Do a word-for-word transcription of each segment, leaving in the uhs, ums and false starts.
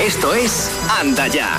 Esto es Anda Ya.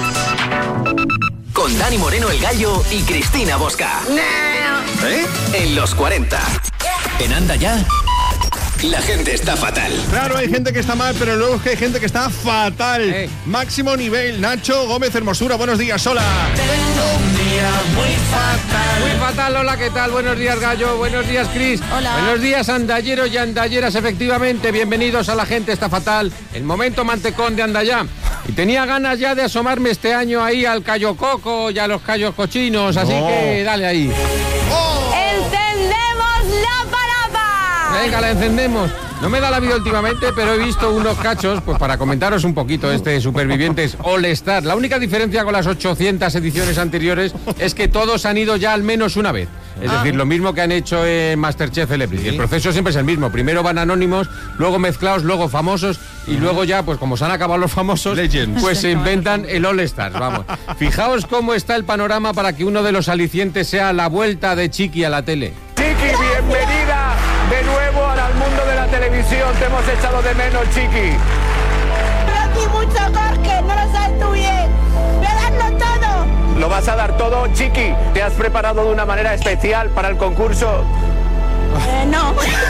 Con Dani Moreno el Gallo y Cristina Bosca. ¿Eh? En los cuarenta. En Anda Ya. La gente está fatal. Claro, hay gente que está mal, pero luego es que hay gente que está fatal. Eh. Máximo nivel. Nacho Gómez Hermosura, buenos días, hola. Tengo un día muy fatal. Muy fatal, hola, ¿qué tal? Buenos días, Gallo. Buenos días, Cris. Hola. Buenos días, andalleros y andalleras, efectivamente. Bienvenidos a La Gente Está Fatal. El momento mantecón de Andallá. Y tenía ganas ya de asomarme este año ahí al Cayo Coco y a los Cayos Cochinos, así oh. que dale ahí. Oh. ¡Encendemos la parada! Venga, la encendemos. No me da la vida últimamente, pero he visto unos cachos, pues para comentaros un poquito este Supervivientes All Star. La única diferencia con las ochocientas ediciones anteriores es que todos han ido ya al menos una vez. Es ah. decir, lo mismo que han hecho en Masterchef Celebrity. ¿Sí? El proceso siempre es el mismo. Primero van anónimos, luego mezclados, luego famosos y luego ya, pues como se han acabado los famosos, Legends. Pues se inventan el All Star. Vamos. Fijaos cómo está el panorama para que uno de los alicientes sea la vuelta de Chiqui a la tele. Chiqui, bienvenida de nuevo al mundo de la televisión. Te hemos echado de menos, Chiqui. Pero aquí mucho Jorge, no lo sabes tú bien. Voy a darlo todo. ¿Lo vas a dar todo, Chiqui? ¿Te has preparado de una manera especial para el concurso? Eh, no.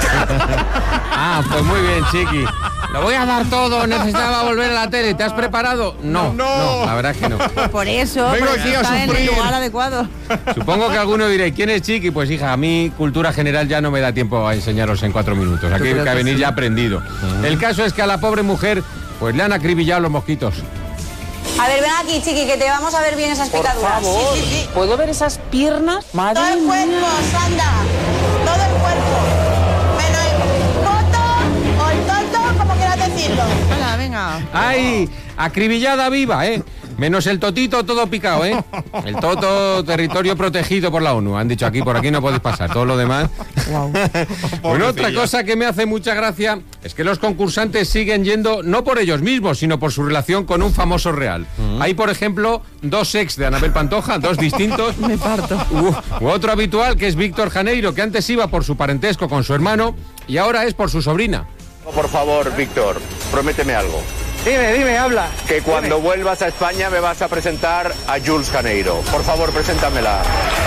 Ah, pues muy bien, Chiqui. Lo voy a dar todo, necesitaba volver a la tele. ¿Te has preparado? No, no, no la verdad es que no. Por eso, Vengo porque aquí a está sufrir. en el lugar adecuado. Supongo que alguno diré, ¿quién es Chiqui? Pues hija, a mí cultura general ya no me da tiempo a enseñaros en cuatro minutos. Aquí hay que venir ya aprendido. Uh-huh. El caso es que a la pobre mujer pues le han acribillado los mosquitos. A ver, ven aquí, Chiqui, que te vamos a ver bien esas Por picaduras. favor. Sí, sí, sí. ¿Puedo ver esas piernas? Madre Todo el cuerpo, mía. Sandra. Todo el cuerpo. Menos el coto o el tonto, como quieras decirlo. Hola, venga. ¡Ay! Acribillada viva, ¿eh? Menos el totito todo picado, ¿eh? El toto, territorio protegido por la ONU. Han dicho aquí, por aquí no podéis pasar. Todo lo demás... Wow. Bueno, otra cosa que me hace mucha gracia es que los concursantes siguen yendo no por ellos mismos, sino por su relación con un famoso real. Uh-huh. Hay, por ejemplo, dos ex de Anabel Pantoja, dos distintos. Me parto. U, u otro habitual, que es Víctor Janeiro, que antes iba por su parentesco con su hermano y ahora es por su sobrina. Por favor, Víctor, prométeme algo. Dime, dime, habla. Que cuando dime. vuelvas a España me vas a presentar a Jules Janeiro. Por favor, preséntamela.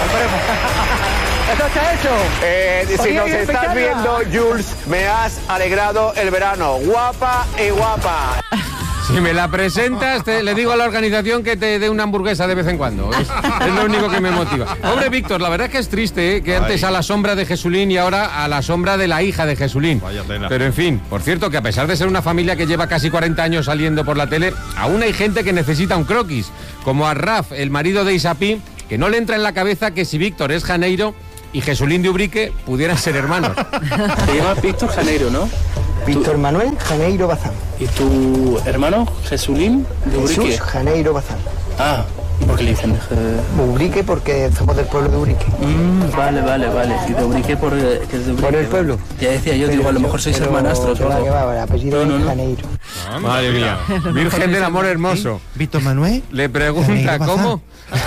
¿Esto está hecho? Eh, si nos estás viendo, Jules, me has alegrado el verano. Guapa y guapa. Si me la presentas, te, le digo a la organización que te dé una hamburguesa de vez en cuando. Es, es lo único que me motiva. Hombre, Víctor, la verdad es que es triste, ¿eh? Que Ay. antes a la sombra de Jesulín y ahora a la sombra de la hija de Jesulín. Pero en fin, por cierto, que a pesar de ser una familia que lleva casi cuarenta años saliendo por la tele, aún hay gente que necesita un croquis. Como a Raf, el marido de Isapí, que no le entra en la cabeza que si Víctor es Janeiro y Jesulín de Ubrique pudieran ser hermanos. Te llamas Víctor Janeiro, ¿no? Víctor ¿Tú? Manuel Janeiro Bazán. ¿Y tu hermano, Jesulín de Ubrique? Jesús Janeiro Bazán. Ah, ¿por qué le dicen de Ubrique? Porque somos del pueblo de Ubrique. Mm, vale, vale, vale. ¿Y de Ubrique por, que es de Ubrique? Por el pueblo. Ya decía yo, digo, a lo mejor sois pero, hermanastros. Pero que va, el apellido no, no, no. Janeiro. Ah, madre mía. Virgen del amor hermoso. ¿Sí? Víctor Manuel. Le pregunta, ¿cómo?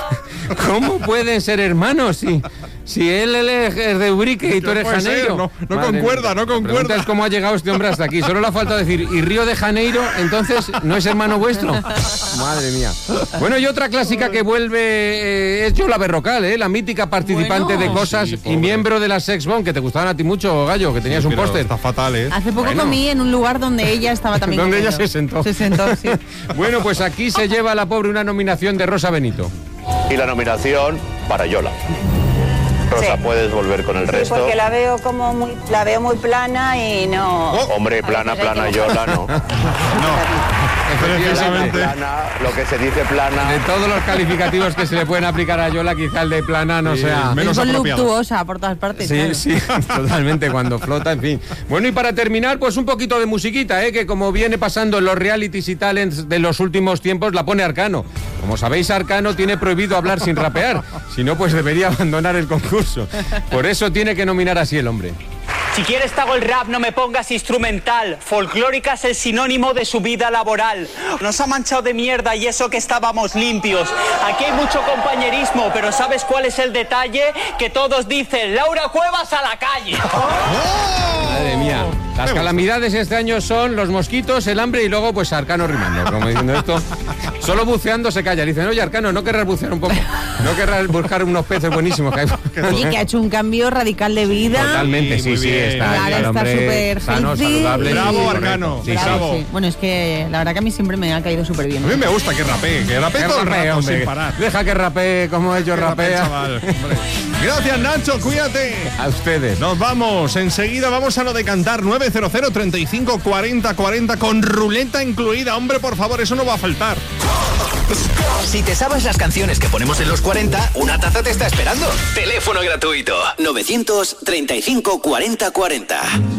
¿Cómo pueden ser hermanos si, si él, él es de Ubrique y tú eres Janeiro? No, no concuerda, no concuerda. Es cómo ha llegado este hombre hasta aquí. Solo le ha faltado decir, ¿y Río de Janeiro entonces no es hermano vuestro? Madre mía. Bueno, y otra clásica que vuelve eh, es Yola Berrocal, ¿eh? La mítica participante bueno, de Cosas sí, y miembro de la Sex Bomb, que te gustaban a ti mucho, Gallo, que tenías sí, un póster. Está fatal, ¿eh? Hace poco bueno. comí en un lugar donde ella estaba también. Donde ella se sentó. Se sentó, sí. Bueno, pues aquí se lleva a la pobre una nominación de Rosa Benito. Y la nominación para Yola. Rosa, sí. Puedes volver con el sí, resto. Porque la veo como muy, la veo muy plana y no. Oh, hombre, plana, plana, Yola, no. No. Efectivamente. Plana, lo que se dice plana. De todos los calificativos que se le pueden aplicar a Yola, quizá el de plana no sí, sea menos voluptuosa por todas partes. Sí, claro. sí, totalmente, cuando flota, en fin. Bueno, y para terminar, pues un poquito de musiquita, ¿eh? Que como viene pasando en los realities y talents de los últimos tiempos, la pone Arcano. Como sabéis, Arcano tiene prohibido hablar sin rapear. Si no, pues debería abandonar el concurso. Por eso tiene que nominar así el hombre. Si quieres te hago el rap, no me pongas instrumental. Folclórica es el sinónimo de su vida laboral. Nos ha manchado de mierda y eso que estábamos limpios. Aquí hay mucho compañerismo, pero ¿sabes cuál es el detalle? Que todos dicen, Laura Cuevas a la calle. ¡Oh! Madre mía. Las calamidades este año son los mosquitos, el hambre y luego pues Arcano rimando, como diciendo esto. Solo buceando se calla. Dicen, oye Arcano, ¿no querrás bucear un poco? ¿No querrás buscar unos peces buenísimos que hay? Oye, que ha hecho un cambio radical de vida. Totalmente, sí, sí, sí está. Ahora el está hombre súper sano, healthy. saludable. Bravo, Arcano. Sí, bravo. Sí. Bueno, es que la verdad que a mí siempre me ha caído súper bien. A mí me gusta que rapee, que rapee todo el rato hombre, sin parar. Deja que rapee como ellos Que rapee, rapean. chaval, hombre. Gracias, Nacho, cuídate. A ustedes. Nos vamos, enseguida vamos a lo de cantar nueve cero cero, treinta y cinco, cuarenta, cuarenta con ruleta incluida. Hombre, por favor, eso no va a faltar. Si te sabes las canciones que ponemos en los cuarenta, una taza te está esperando. Teléfono gratuito. novecientos treinta y cinco, cuarenta, cuarenta.